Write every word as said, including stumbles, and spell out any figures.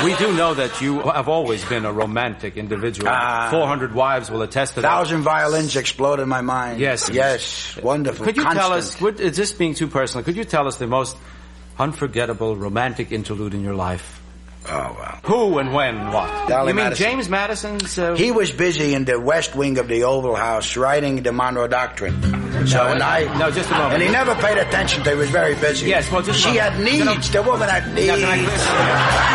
We do know that you have always been a romantic individual. Ah. Four hundred wives will attest to that. Thousand violins explode in my mind. Yes. Yes. Wonderful. Could you Constant. tell us, would, is this being too personal, could you tell us the most unforgettable romantic interlude in your life? Oh, well. Who and when and what? Dolly you mean Madison. James Madison's... Uh... He was busy in the west wing of the Oval House writing the Monroe Doctrine. So, No, and I... no, just a moment. And he never paid attention to it. He was very busy. Yes, well, just a She moment. had needs. The woman had needs. Now, can I-